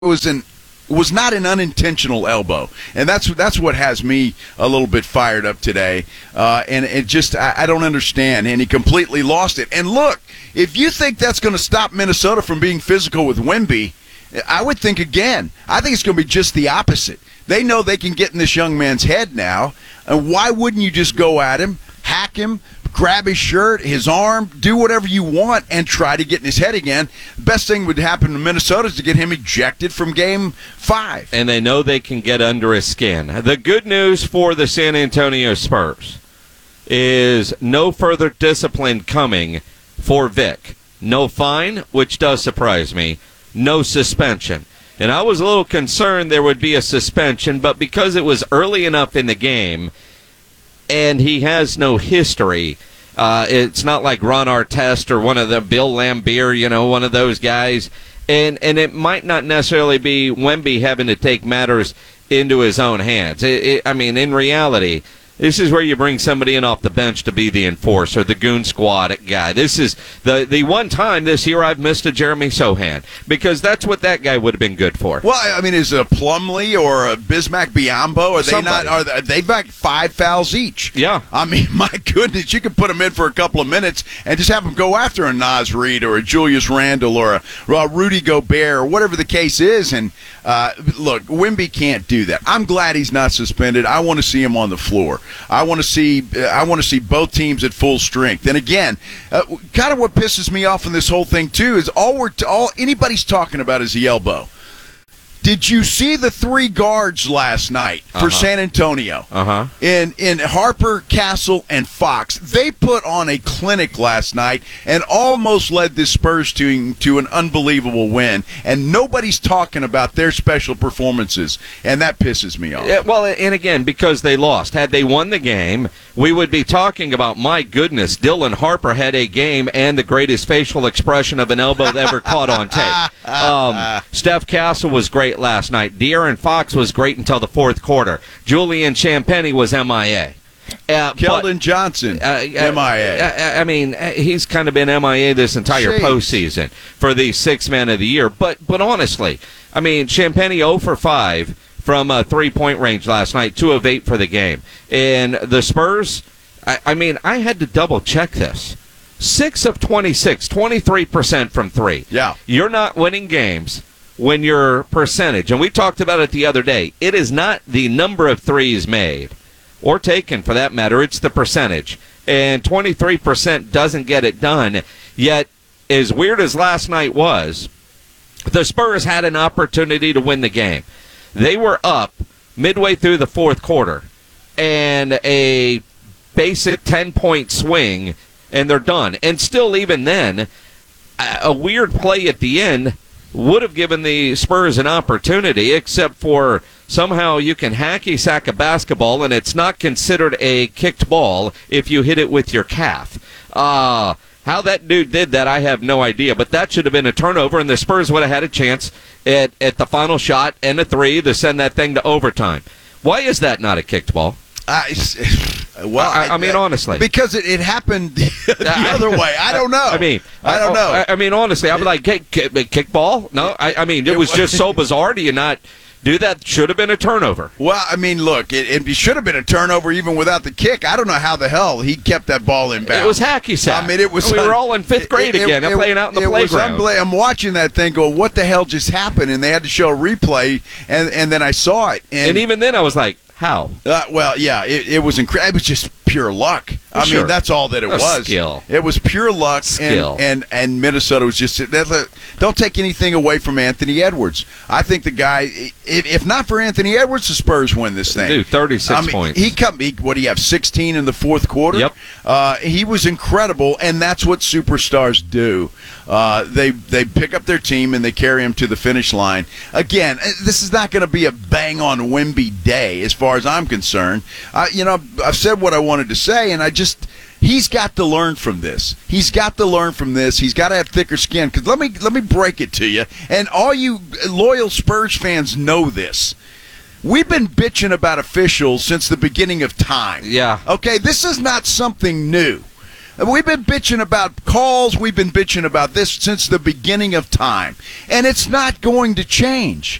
was not an unintentional elbow, and that's what has me a little bit fired up today. And it just I don't understand, and he completely lost it. And look, if you think that's going to stop Minnesota from being physical with Wemby, I would think again. I think it's going to be just the opposite. They know they can get in this young man's head now, and why wouldn't you just go at him, hack him, grab his shirt, his arm, do whatever you want, and try to get in his head again? The best thing would happen to Minnesota is to get him ejected from Game 5. And they know they can get under his skin. The good news for the San Antonio Spurs is no further discipline coming for Vic. No fine, which does surprise me. No suspension. And I was a little concerned there would be a suspension, but because it was early enough in the game and he has no history, it's not like Ron Artest or one of the Bill Laimbeer, one of those guys. And it might not necessarily be Wemby having to take matters into his own hands. In reality, this is where you bring somebody in off the bench to be the enforcer, the goon squad guy. This is the one time this year I've missed a Jeremy Sohan, because that's what that guy would have been good for. Well, is it a Plumlee or a Bismack Biyombo? Are they Somebody. not? They've got 5 fouls each. Yeah. My goodness, you could put them in for a couple of minutes and just have them go after a Naz Reid or a Julius Randle or a Rudy Gobert or whatever the case is. And look, Wemby can't do that. I'm glad he's not suspended. I want to see him on the floor. I want to see both teams at full strength. And again, kind of what pisses me off in this whole thing too is all anybody's talking about is the elbow. Did you see the 3 guards last night for San Antonio? In Harper, Castle, and Fox. They put on a clinic last night and almost led the Spurs to an unbelievable win. And nobody's talking about their special performances, and that pisses me off. Yeah, well, and again, because they lost. Had they won the game, we would be talking about, my goodness, Dylan Harper had a game and the greatest facial expression of an elbow ever caught on tape. Steph Castle was great last night. De'Aaron Fox was great until the fourth quarter. Julian Champagnie was MIA. Keldon Johnson, MIA. He's kind of been MIA this entire postseason for the 6th man of the year. But honestly, Champagnie 0 for 5 from 3-point range last night, 2 of 8 for the game. And the Spurs, I had to double check this. 6 of 26, 23% from 3. Yeah. You're not winning games when your percentage, and we talked about it the other day, it is not the number of threes made, or taken for that matter, it's the percentage. And 23% doesn't get it done. Yet, as weird as last night was, the Spurs had an opportunity to win the game. They were up midway through the fourth quarter, and a basic 10-point swing, and they're done. And still, even then, a weird play at the end would have given the Spurs an opportunity, except for somehow you can hacky sack a basketball and it's not considered a kicked ball if you hit it with your calf. How that dude did that, I have no idea, but that should have been a turnover, and the Spurs would have had a chance at the final shot and a 3 to send that thing to overtime. Why is that not a kicked ball? Honestly. Because it happened the other way. I don't know. I don't know. Honestly, I'd be like, kick ball? No, it was just so bizarre. Do you not do that? Should have been a turnover. Well, look, it should have been a turnover even without the kick. I don't know how the hell he kept that ball in bounds. It was hacky sack. We were all in 5th grade again, playing out in the playground. I'm watching that thing go, what the hell just happened? And they had to show a replay, and then I saw it. And even then I was like, how? It was incredible. It was just pure luck. Sure. That's all that it was. Skill. It was pure luck. Skill. And Minnesota was just don't take anything away from Anthony Edwards. I think the guy, if not for Anthony Edwards, the Spurs win this thing. Dude, 36 points. What do you have? 16 in the fourth quarter. Yep. He was incredible, and that's what superstars do. They pick up their team and they carry them to the finish line. Again, this is not going to be a bang on Wemby day as far as I'm concerned. I've said what I wanted to say, and he's got to learn from this. He's got to have thicker skin. Because let me break it to you, and all you loyal Spurs fans know this. We've been bitching about officials since the beginning of time. Yeah. Okay, this is not something new. We've been bitching about calls. We've been bitching about this since the beginning of time. And it's not going to change.